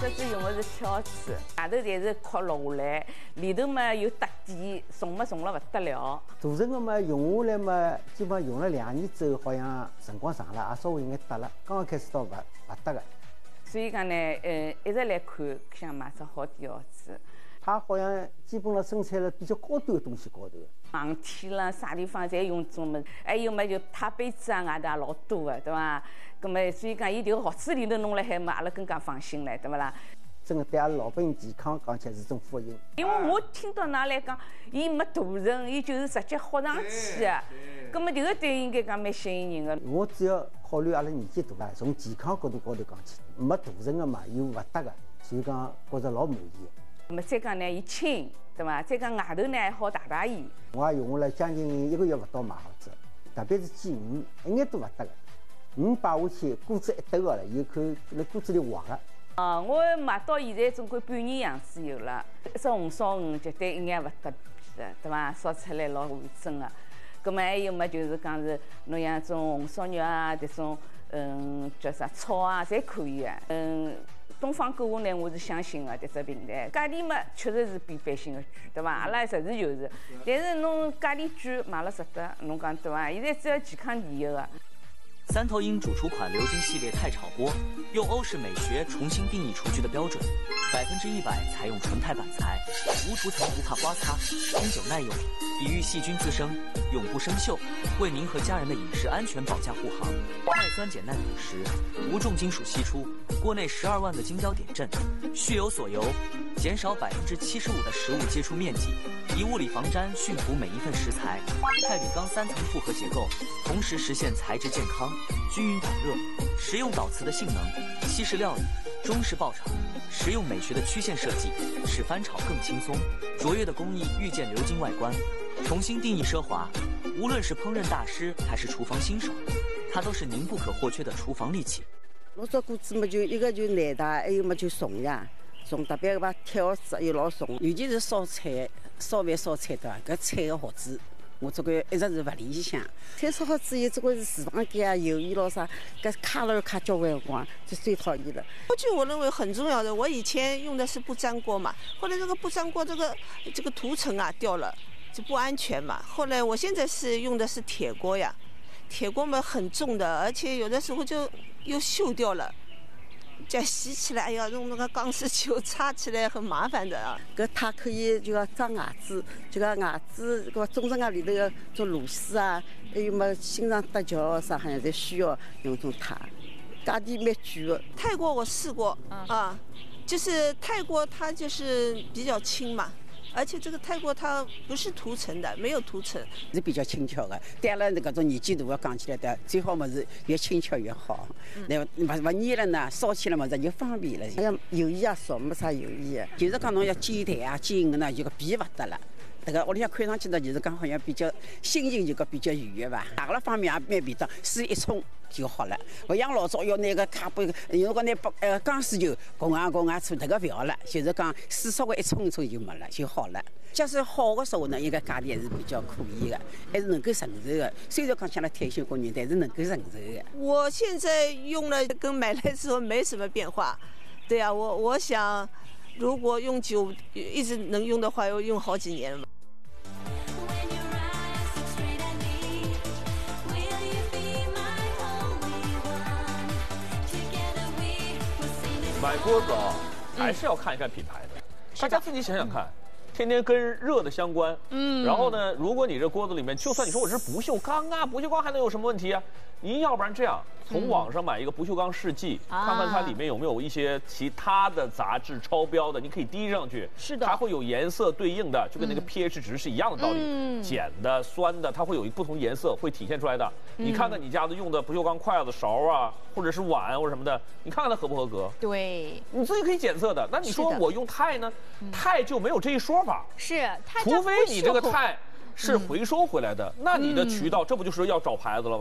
实质用的是挑子，外头侪是壳落下来，里头嘛有搭底，重了不得了。 大成个嘛用下来嘛，基本上用了2年之后，好像辰光长了，也稍微有眼搭了。刚刚开始倒勿搭个。 所以讲呢，一直来看，想买只好点袄子。 它好像基本上生产了比较高端的东西高头。 航天啦，啥地方侪用种么？还有嘛就太杯子啊，外头也老多个，对伐？咁么所以讲，伊迭个盒子里头弄了海嘛，阿拉更加放心了，对勿啦？ 真个对阿拉老百姓健康讲起来是种福音。 因为我听到㑚来讲，伊没大成，伊就是直接豁上去的。咁么迭个对应该讲蛮吸引人的。 我主要考虑阿拉年纪大了，从健康角度高头讲起，没大成个嘛，又勿搭个，所以讲觉着老满意。 那么再讲呢，伊轻，对伐？再讲外头呢还好汏伊。我也用下来将近1个月勿到买好子，特别是鸡鱼，一眼都勿搭个。鱼摆下去，锅子一抖个了，有口辣锅子里滑个。 我买到现在总归半年样子有了。一只红烧鱼绝对一眼勿搭边的，对伐？烧出来老完整个。葛么还有么就是讲是侬像种红烧肉啊，这种叫啥炒啊，侪可以的。东方购物呢，我是相信的，这只平台价钿嘛，确实是比百姓的贵，对伐？阿拉实事求是，但是侬价钿贵，买了值得，侬讲对伐？现在只要健康第一个。 三头鹰主厨款鎏金系列钛炒锅，用欧式美学重新定义厨具的标准，100%采用纯钛板材，无涂层不怕刮擦，经久耐用，抵御细菌滋生，永不生锈，为您和家人的饮食安全保驾护航。耐酸碱耐腐蚀，无重金属析出，锅内12万个晶胶点阵，蓄有锁油，减少75%的食物接触面积，以物理防粘驯服每一份食材。钛铝钢3层复合结构，同时实现材质健康、均匀导热，实用导瓷的性能，西式料理、中式爆炒，实用美学的曲线设计，使翻炒更轻松。卓越的工艺遇见鎏金外观，重新定义奢华。无论是烹饪大师还是厨房新手，它都是您不可或缺的厨房利器。 老早锅子嘛，就一个就难打，还有么就重呀，重特别个把挑子又老重，尤其是烧菜、烧饭、烧菜对伐？搿菜个盒子。我这个一直是勿理想，菜烧好之后，这个是厨房间啊、油烟咯啥，搿卡了卡交关光，就最讨厌了。 锅具我认为很重要的，我以前用的是不粘锅嘛，后来这个不粘锅这个涂层啊掉了，就不安全嘛。后来我现在是用的是铁锅呀，铁锅嘛很重的，而且有的时候就又锈掉了。再洗起来，哎呀，用那个钢丝球擦起来很麻烦的啊。 搿它可以就要装牙子，就讲牙子搿中正牙里头个做螺丝啊，还有么心脏搭桥啥好像侪需要用种它，价钿蛮贵的。 泰国我试过啊，就是泰国它就是比较轻嘛。而且这个泰国它不是涂层的，没有涂层， 是比较轻巧的。对阿拉搿种年纪大的讲起来的，最好么是越轻巧越好。那勿粘了呢，烧起来么子就方便了。好像油烟也少，没啥油烟。就是讲侬要煎蛋啊、煎鱼呢，就个皮勿得了。这个屋里向看上去呢，就是讲好像比较心情就个比较愉悦吧。哪个方面也蛮便当，水一冲就好了。勿像老早要拿个卡杯，如果拿钢丝球拱啊出这个勿要了，就是讲水稍微一冲就没了就好了。假使好的时候呢，应该价钿还是比较可以的，还是能够承受的。虽然讲像了退休工人，但是能够承受的。 我现在用了跟买来之后没什么变化，对啊，我想如果用久一直能用的话，要用好几年了。 买锅子啊，还是要看一看品牌的。大家自己想想看，天天跟热的相关。然后呢，如果你这锅子里面，就算你说我是不锈钢啊，不锈钢还能有什么问题啊？您要不然这样，从网上买一个不锈钢试剂，看看它里面有没有一些其他的杂质超标的，你可以滴上去。 是的， 它会有颜色对应的，就跟那个 pH 值是一样的道理。碱的、酸的，它会有不同颜色会体现出来的。你看看你家的用的不锈钢筷子、勺啊，或者是碗或者什么的，你看看它合不合格？ 对， 你自己可以检测的。那你说我用钛呢？钛就没有这一说法。 是， 除非你这个钛是回收回来的，那你的渠道这不就是要找牌子了吗？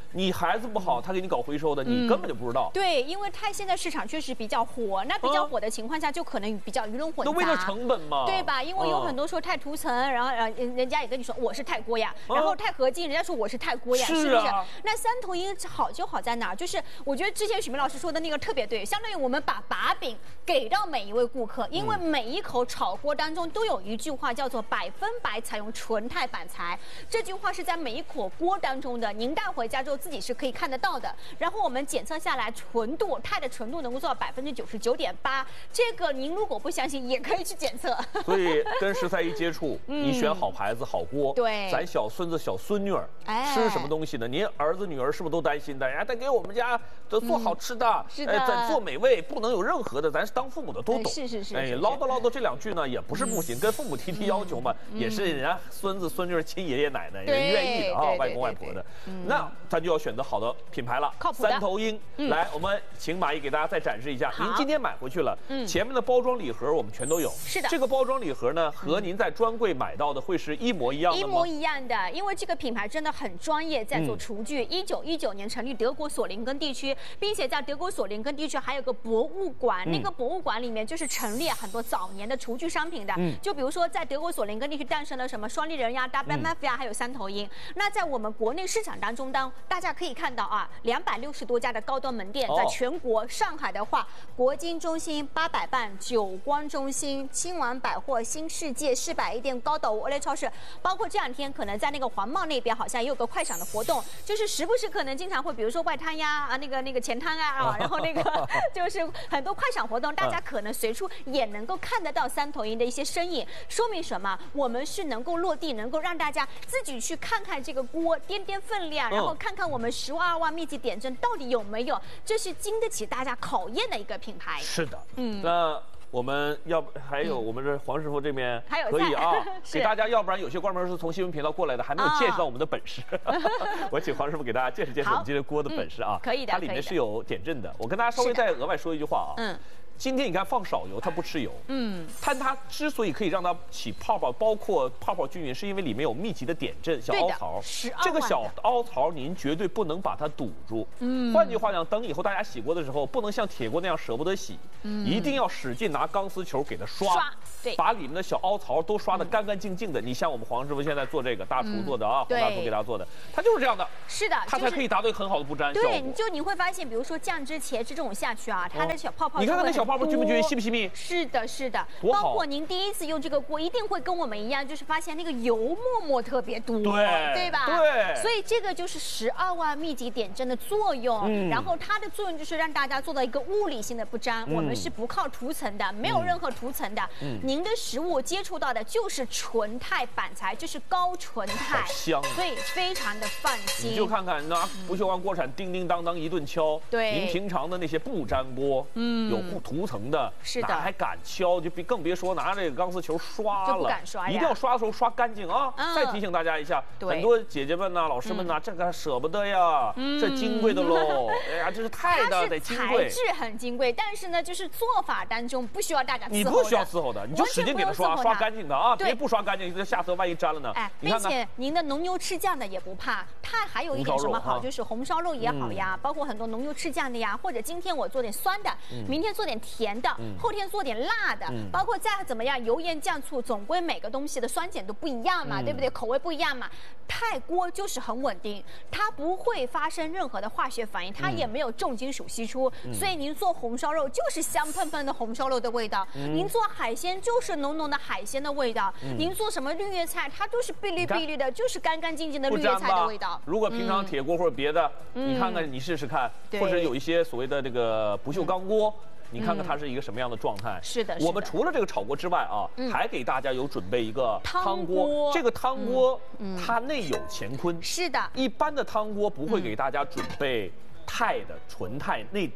你孩子不好，他给你搞回收的，你根本就不知道。 对，因为钛现在市场确实比较火，那比较火的情况下，就可能比较鱼龙混杂。 都为了成本嘛， 对吧？因为有很多说钛涂层，然后人家也跟你说我是钛锅呀，然后钛合金，人家说我是钛锅呀，是不是？那三头鹰好就好在哪儿？就是我觉得之前许明老师说的那个特别对，相当于我们把把柄给到每一位顾客，因为每一口炒锅当中都有一句话叫做100%采用纯钛板材，这句话是在每一口锅当中的，您带回家之后自己是可以看得到的。然后我们检测下来纯度，钛的纯度能够做到99.8%，这个您如果不相信也可以去检测。 所以跟13一接触，你选好牌子、好锅， 对， 咱小孙子、小孙女儿吃什么东西呢？您儿子女儿是不是都担心的？哎，得给我们家做好吃的， 是的， 咱做美味，不能有任何的，咱当父母的都懂。 是。 哎，唠叨这2句呢，也不是不行，跟父母提要求嘛，也是人家孙子孙女亲爷爷奶奶人愿意的啊，外公外婆的。那咱就要选择好的品牌了， 靠谱的。 三头鹰，来，我们请马姨给大家再展示一下。您今天买回去了，前面的包装礼盒我们全都有。 是的， 这个包装礼盒呢，和您在专柜买到的会是一模一样的吗？ 一模一样的，因为这个品牌真的很专业，在做厨具。1919年成立德国索林根地区，并且在德国索林根地区还有个博物馆，那个博物馆里面就是陈列很多早年的厨具商品的。就比如说在德国索林根地区诞生了什么双立人呀、WMF 呀，还有三头鹰。那在我们国内市场当中，大家可以看到啊，260多家的高端门店，在全国，上海的话，国金中心、800伴、久光中心、亲王百货、新世界、世百一店、高岛屋、欧莱超市，包括这2天可能在那个黄茂那边好像也有个快闪的活动，就是时不时可能经常会，比如说外滩呀那个前滩啊，然后那个就是很多快闪活动，大家可能随处也能够看得到三头鹰的一些身影，说明什么？我们是能够落地，能够让大家自己去看看这个锅，掂分量，然后看看我们12万密集点阵到底有没有，这是经得起大家考验的一个品牌。 是的，那我们还有我们这黄师傅这边可以啊，给大家，要不然有些观众是从新闻频道过来的，还没有见识到我们的本事。我请黄师傅给大家见识我们今天锅的本事啊。 可以的， 它里面是有点阵的。我跟大家稍微再额外说一句话啊。今天你看放少油，它不吃油。但它之所以可以让它起泡泡，包括泡泡均匀，是因为里面有密集的点阵小凹槽。这个小凹槽您绝对不能把它堵住。换句话讲，等以后大家洗锅的时候，不能像铁锅那样舍不得洗，一定要使劲拿钢丝球给它刷， 对， 把里面的小凹槽都刷得干干净净的。你像我们黄师傅现在做这个大厨做的啊，黄大厨给大家做的，它就是这样的。 是的， 它才可以达到很好的不粘效果。 对，你会发现，比如说酱汁、茄汁这种下去啊，它的小泡泡， 你看看那小泡泡均不均匀，细不细密？ 是的，包括您第一次用这个锅，一定会跟我们一样，就是发现那个油沫特别多，对吧？ 对。 所以这个就是12万密集点阵的作用。然后它的作用就是让大家做到一个物理性的不粘。我们是不靠涂层的，没有任何涂层的。您的食物接触到的就是纯钛板材，就是高纯钛， 香， 所以非常的放心。 你就看看那不锈钢锅铲叮叮当当一顿敲， 对， 您平常的那些不粘锅，有涂层的， 是的， 还敢敲，就更别说拿这个钢丝球刷了， 就不敢刷呀， 一定要刷的时候刷干净啊！再提醒大家一下，很多姐姐们呐、老师们呐，这个舍不得呀，这金贵的喽，哎呀，这是钛的，得金贵， 材质很金贵，但是呢，就是做法当中不需要大家伺候的， 你不需要伺候的，你就使劲给它刷干净的啊，别不刷干净，这下次万一粘了呢。 哎，并且您的浓油赤酱的也不怕，它还有一点什么好，就是红烧肉也好呀，包括很多浓油赤酱的呀，或者今天我做点酸的，明天做点甜的，后天做点辣的，包括再怎么样油盐酱醋，总归每个东西的酸碱都不一样嘛，对不对？口味不一样嘛。钛锅就是很稳定，它不会发生任何的化学反应，它也没有重金属析出，所以您做红烧肉就是香喷喷的红烧肉的味道，您做海鲜就是浓浓的海鲜的味道，您做什么绿叶菜，它都是碧绿碧绿的，就是干干净净的绿叶菜的味道。 如果平常铁锅或者别的，你看看你试试看，或者有一些所谓的这个不锈钢锅。你看看它是一个什么样的状态？ 是的， 我们除了这个炒锅之外啊，还给大家有准备一个汤锅。这个汤锅它内有乾坤。 是的， 一般的汤锅不会给大家准备钛的纯钛内胆。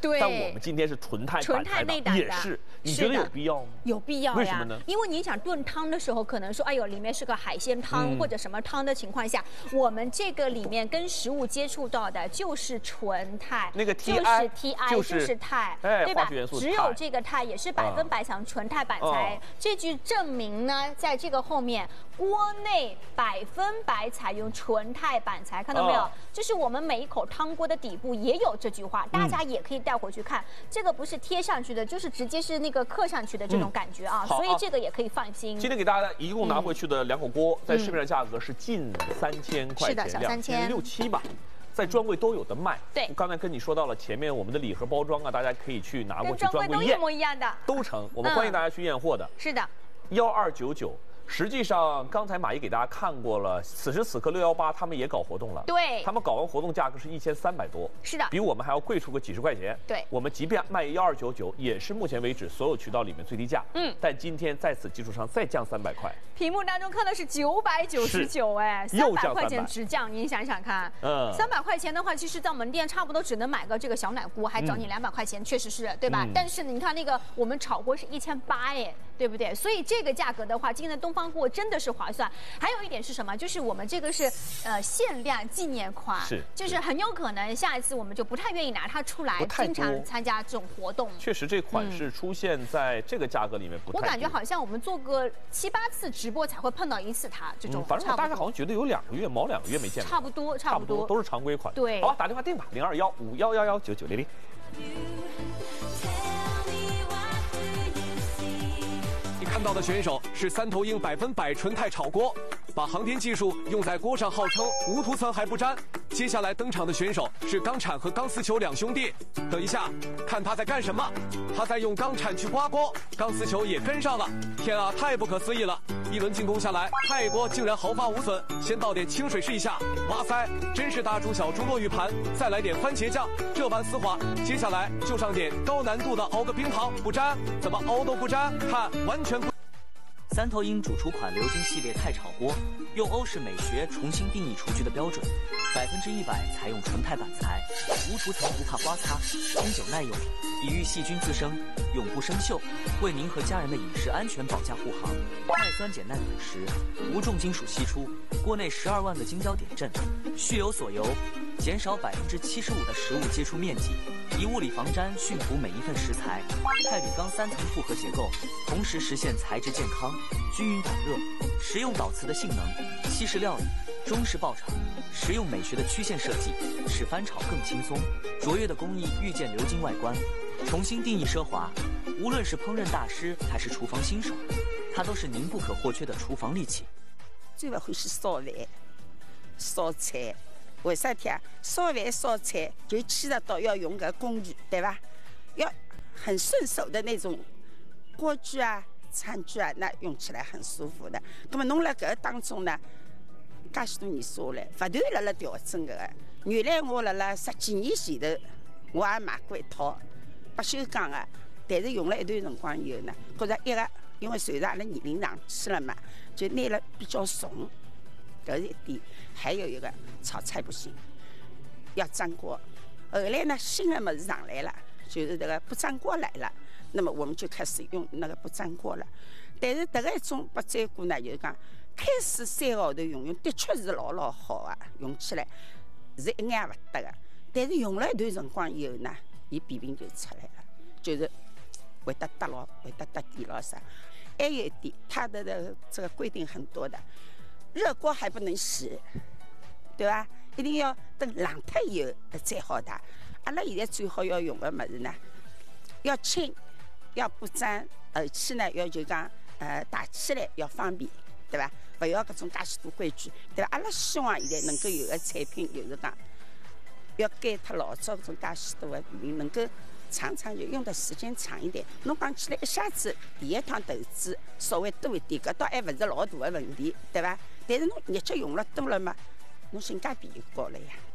对。 但我们今天是纯钛板材的，也是。你觉得有必要吗？ 有必要呀。 为什么呢？ 因为你想炖汤的时候，可能说，哎呦，里面是个海鲜汤或者什么汤的情况下，我们这个里面跟食物接触到的就是纯钛， 那个 TI 就是钛，对吧？只有这个钛也是100%采用纯钛板材。这句证明呢，在这个后面，锅内100%采用纯钛板材，看到没有？就是我们每一口汤锅的底部也有这句话，大家也可以带回去看。这个不是贴上去的，就是直接是那个刻上去的这种感觉啊，所以这个也可以放心。 今天给大家一共拿回去的2口锅，在市面上价格是近3000块钱， 是的，小3000、 6、7吧。在专柜都有的卖。 对， 我刚才跟你说到了前面我们的礼盒包装啊，大家可以去拿过去专柜验， 都一模一样的， 都成。我们欢迎大家去验货的。 是的 ，1299。实际上，刚才马姨给大家看过了，此时此刻618他们也搞活动了。 对， 他们搞完活动价格是1300多， 是的， 比我们还要贵出个几十块钱。 对， 我们即便卖1299，也是目前为止所有渠道里面最低价。但今天在此基础上再降300块。 屏幕当中看的是999，哎，300块钱直降，您想想看，300块钱的话，其实到门店差不多只能买个这个小奶锅，还找你200块钱，确实是对吧？但是你看那个我们炒锅是1800，哎，对不对？所以这个价格的话，今天的东方锅真的是划算。还有一点是什么？就是我们这个是限量纪念款，就是很有可能下一次我们就不太愿意拿它出来，经常参加这种活动。 确实，这款式出现在这个价格里面不太多。 我感觉好像我们做个7、8次直播才会碰到1次它这种。 反正大家好像觉得有2个月，毛2个月没见过。 差不多都是常规款。 对， 好吧，打电话订吧，0215119900。 你看到的选手是3头鹰100%纯钛炒锅，把航天技术用在锅上，号称无涂层还不粘。接下来登场的选手是钢铲和钢丝球2兄弟。等一下，看他在干什么？他在用钢铲去刮锅，钢丝球也跟上了。天啊，太不可思议了！一轮进攻下来，钛锅竟然毫发无损。先倒点清水试一下，哇塞，真是大猪小猪落玉盘。再来点番茄酱，这般丝滑。接下来就上点高难度的熬个冰糖，不粘，怎么熬都不粘，看完全不。 3头鹰主厨款鎏金系列钛炒锅，用欧式美学重新定义厨具的标准，100%采用纯钛板材，无涂层不怕刮擦，经久耐用，抵御细菌滋生，永不生锈，为您和家人的饮食安全保驾护航。耐酸碱耐腐蚀，无重金属析出，锅内12万个晶胶点阵，蓄有锁油，减少75%的食物接触面积，以物理防粘驯服每一份食材。钛铝钢3层复合结构，同时实现材质健康、均匀导热，实用导瓷的性能，西式料理、中式爆炒，实用美学的曲线设计，使翻炒更轻松。卓越的工艺遇见鎏金外观，重新定义奢华。无论是烹饪大师还是厨房新手，它都是您不可或缺的厨房利器。 最不欢喜烧饭、烧菜。为啥体啊？烧饭烧菜就牵扯到要用个工具，对吧？要很顺手的那种锅具啊、餐具啊，那用起来很舒服的。那么侬辣搿个当中呢，介许多年下来，不断辣调整个。原来我辣10几年前头，我也买过一套不锈钢的，但是用了一段辰光以后呢，觉着一个因为随着阿拉年龄上去了嘛，就拿了比较重。这是一点，还有一个炒菜不行，要粘锅。后来呢，新的么子上来了，就是这个不粘锅来了，那么我们就开始用那个不粘锅了。但是这个一种不粘锅呢，就是讲开始3个号头用，的确是老好啊，用起来是一眼也不得的。但是用了一段辰光以后呢，伊弊病就出来了，就是会得耷牢，会得耷底牢啥。还有一点，它的这个规定很多的。热锅还不能洗，对吧？一定要等冷脱以后再好打。阿拉现在最好要用的么子呢，要轻，要不粘，而且呢要就讲打起来要方便，对吧？不要搿种介许多规矩，对吧？阿拉希望现在能够有个产品，就是讲要改脱老早搿种介许多的弊病，能够常常就用的时间长一点。侬讲起来一下子第一趟投资稍微多一点，搿倒还勿是老大的问题，对吧？但是侬日脚用了多了嘛，侬性价比就高了呀。